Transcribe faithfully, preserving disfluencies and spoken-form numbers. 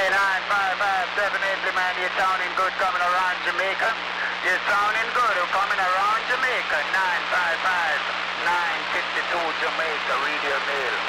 nine five five seven eight, man, you're sounding good coming around Jamaica. You're sounding good coming around Jamaica. nine five five nine five two Jamaica, read your mail.